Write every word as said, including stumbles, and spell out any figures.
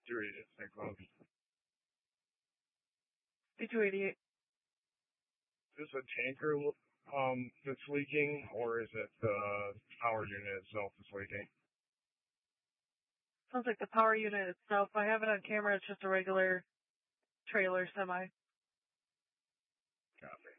two eighty-eight, Cyclone. B two eighty-eight. Is this a tanker um, that's leaking, or is it the power unit itself that's leaking? Sounds like the power unit itself. I have it on camera. It's just a regular trailer semi. Copy.